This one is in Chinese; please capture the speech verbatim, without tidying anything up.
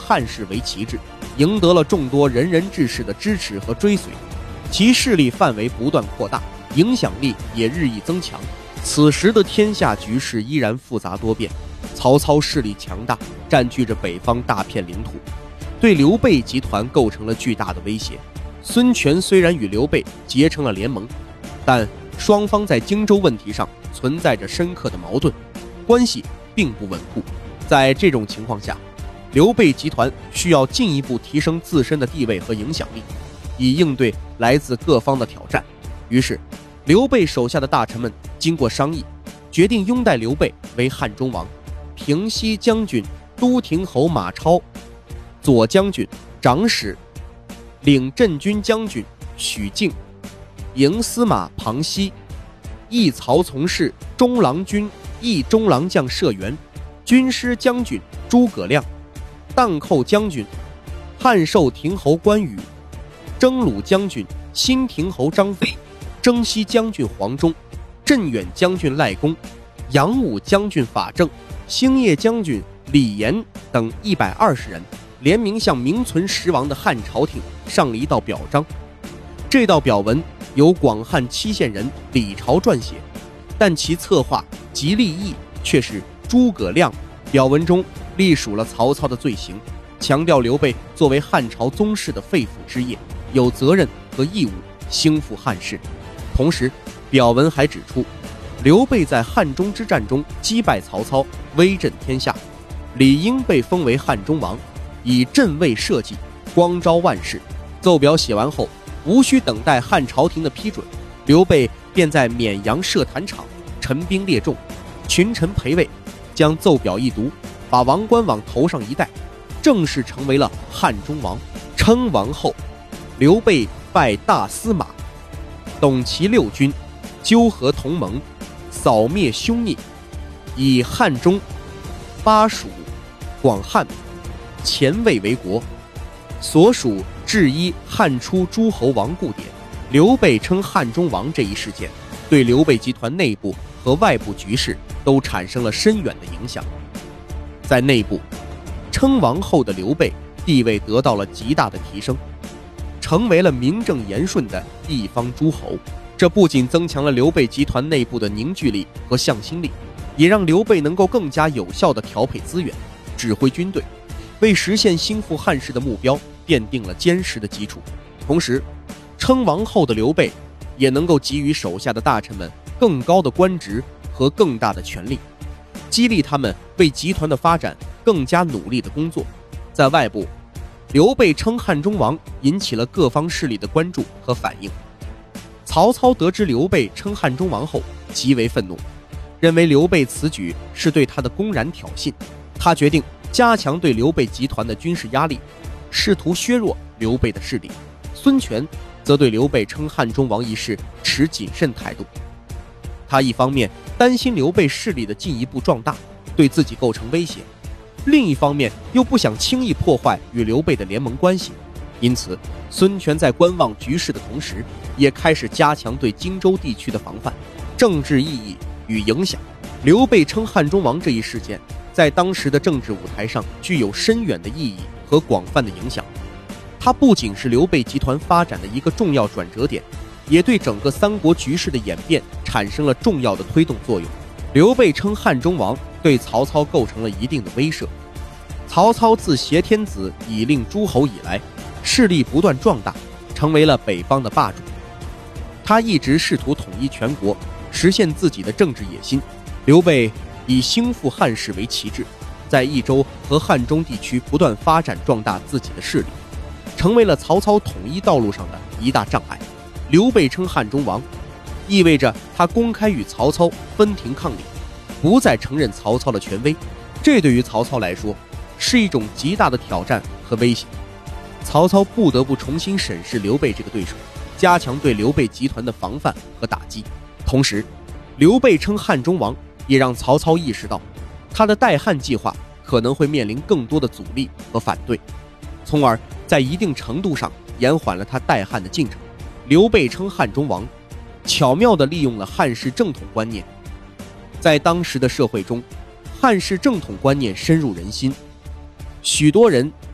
汉室为旗帜，赢得了众多仁人志士的支持和追随，其势力范围不断扩大，影响力也日益增强。此时的天下局势依然复杂多变，曹操势力强大，占据着北方大片领土，对刘备集团构成了巨大的威胁。孙权虽然与刘备结成了联盟，但双方在荆州问题上存在着深刻的矛盾，关系并不稳固。在这种情况下，刘备集团需要进一步提升自身的地位和影响力，以应对来自各方的挑战。于是刘备手下的大臣们经过商议，决定拥戴刘备为汉中王。平西将军都亭侯马超、左将军长史、领镇军将军许敬、营司马庞熙、议曹从事中郎军议中郎将舍元、军师将军诸葛亮、荡寇将军汉寿亭侯关羽、征虏将军新亭侯张飞、征西将军黄忠、镇远将军赖公、扬武将军法正、兴业将军李严等一百二十人联名向名存实亡的汉朝廷上了一道表彰。这道表文由广汉七县人李朝撰写，但其策划及立意却是诸葛亮。表文中隶属了曹操的罪行，强调刘备作为汉朝宗室的肺腑之业，有责任和义务兴复汉室。同时表文还指出，刘备在汉中之战中击败曹操，威震天下，理应被封为汉中王，以镇魏社稷，光昭万世。奏表写完后，无需等待汉朝廷的批准，刘备便在绵阳设坛场，陈兵列众，群臣陪位，将奏表一读，把王冠往头上一戴，正式成为了汉中王。称王后，刘备拜大司马，董齐六军，纠合同盟，扫灭凶逆，以汉中、巴蜀、广汉、前魏为国，所属制依汉初诸侯王故典。刘备称汉中王这一事件，对刘备集团内部和外部局势都产生了深远的影响。在内部，称王后的刘备地位得到了极大的提升，成为了名正言顺的一方诸侯。这不仅增强了刘备集团内部的凝聚力和向心力，也让刘备能够更加有效地调配资源，指挥军队，为实现兴复汉室的目标奠定了坚实的基础。同时，称王后的刘备也能够给予手下的大臣们更高的官职和更大的权力，激励他们为集团的发展更加努力的工作。在外部，刘备称汉中王引起了各方势力的关注和反应。曹操得知刘备称汉中王后，极为愤怒，认为刘备此举是对他的公然挑衅。他决定加强对刘备集团的军事压力，试图削弱刘备的势力。孙权则对刘备称汉中王一事持谨慎态度。他一方面担心刘备势力的进一步壮大，对自己构成威胁，另一方面又不想轻易破坏与刘备的联盟关系。因此，孙权在观望局势的同时，也开始加强对荆州地区的防范。政治意义与影响，刘备称汉中王这一事件在当时的政治舞台上具有深远的意义和广泛的影响。它不仅是刘备集团发展的一个重要转折点，也对整个三国局势的演变产生了重要的推动作用。刘备称汉中王对曹操构成了一定的威慑。曹操自挟天子以令诸侯以来，势力不断壮大，成为了北方的霸主。他一直试图统一全国，实现自己的政治野心。刘备以兴复汉室为旗帜，在益州和汉中地区不断发展壮大自己的势力，成为了曹操统一道路上的一大障碍。刘备称汉中王，意味着他公开与曹操分庭抗礼，不再承认曹操的权威。这对于曹操来说是一种极大的挑战和威胁。曹操不得不重新审视刘备这个对手，加强对刘备集团的防范和打击。同时，刘备称汉中王也让曹操意识到，他的代汉计划可能会面临更多的阻力和反对，从而在一定程度上延缓了他代汉的进程。刘备称汉中王，巧妙地利用了汉室正统观念。在当时的社会中，汉室正统观念深入人心，许多人